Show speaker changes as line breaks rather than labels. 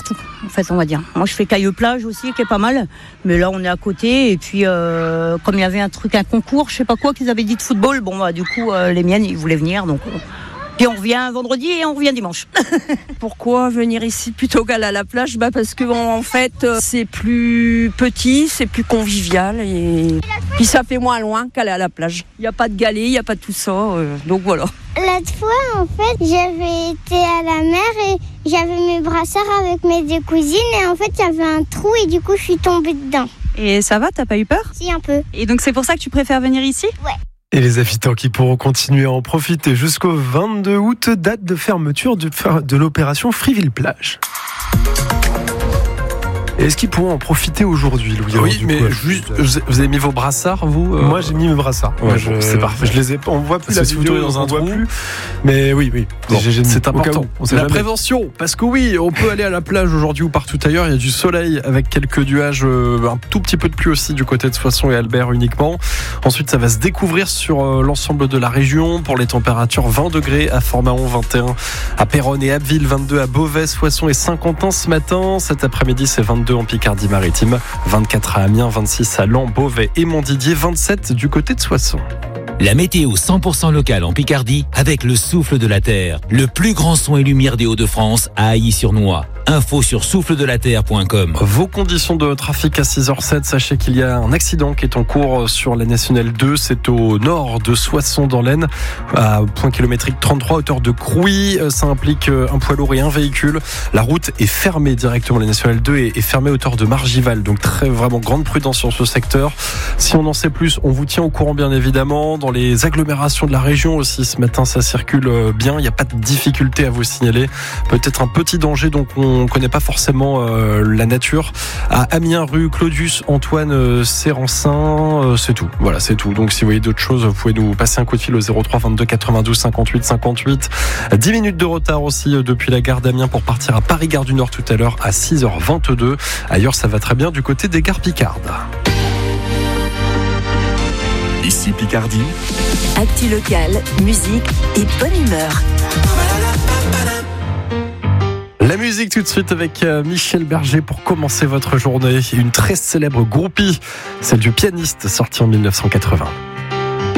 partout, en fait, on va dire. Moi, je fais Cailleux-Plage aussi, qui est pas mal. Mais là, on est à côté. Et puis, comme il y avait un concours, je sais pas quoi, qu'ils avaient dit de football, bon, bah, du coup, les miennes, ils voulaient venir. Donc, puis on revient vendredi et on revient dimanche.
Pourquoi venir ici plutôt qu'aller à la plage ? En fait, c'est plus petit, c'est plus convivial et puis ça fait moins loin qu'aller à la plage. Il n'y a pas de galets, il n'y a pas tout ça, donc voilà.
L'autre fois, en fait, j'avais été à la mer et j'avais mes brassards avec mes deux cousines et en fait, il y avait un trou et du coup, je suis tombée dedans.
Et ça va, t'as pas eu peur ?
Si, un peu.
Et donc c'est pour ça que tu préfères venir ici ?
Ouais.
Et les habitants qui pourront continuer à en profiter jusqu'au 22 août, date de fermeture de l'opération Friville-Plage. Est-ce qu'ils pourront en profiter aujourd'hui, Louis ?
Oui, mais juste, vous avez mis vos brassards, vous ?
Moi, j'ai mis mes brassards.
Ouais, c'est parfait.
On voit plus
parce
la
que
vidéo,
dans un trou.
plus. Mais oui.
Bon, c'est important. La
prévention.
prévention, parce que oui, on peut aller à la plage aujourd'hui ou partout ailleurs. Il y a du soleil avec quelques nuages, un tout petit peu de pluie aussi du côté de Soissons et Albert uniquement. Ensuite, ça va se découvrir sur l'ensemble de la région. Pour les températures, 20 degrés à Fort-Mahon, 21 à Péronne et Abbeville, 22 à Beauvais, Soissons et Saint-Quentin ce matin. Cet après-midi, c'est 22 en Picardie-Maritime, 24 à Amiens, 26 à Laon, Beauvais et Montdidier, 27 du côté de Soissons.
La météo 100% locale en Picardie avec le souffle de la terre. Le plus grand son et lumière des Hauts-de-France à Ailly-sur-Noix. Info sur souffledelaterre.com.
Vos conditions de trafic à 6h07, sachez qu'il y a un accident qui est en cours sur la Nationale 2, c'est au nord de Soissons dans l'Aisne, à point kilométrique 33, hauteur de Crouy. Ça implique un poids lourd et un véhicule. La route est fermée directement, la Nationale 2 est fermée à hauteur de Margival, donc vraiment grande prudence sur ce secteur. Si on en sait plus, on vous tient au courant bien évidemment. Dans les agglomérations de la région aussi, ce matin ça circule bien, il n'y a pas de difficulté à vous signaler. Peut-être un petit danger, donc on ne connaît pas forcément la nature. À Amiens, rue Claudius Antoine Sérancin, c'est tout. Voilà, c'est tout. Donc si vous voyez d'autres choses, vous pouvez nous passer un coup de fil au 03 22 92 58 58. 10 minutes de retard aussi depuis la gare d'Amiens pour partir à Paris-Gare du Nord tout à l'heure à 6h22. Ailleurs, ça va très bien du côté des gares Picardes.
Ici Picardie.
Actu locale, musique et bonne humeur.
La musique tout de suite avec Michel Berger pour commencer votre journée. Une très célèbre groupie, celle du pianiste sortie en 1980.